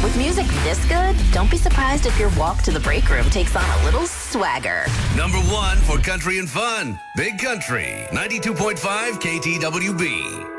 With music this good, don't be surprised if your walk to the break room takes on a little swagger. Number 1 for country and fun. Big Country, 92.5 KTWB.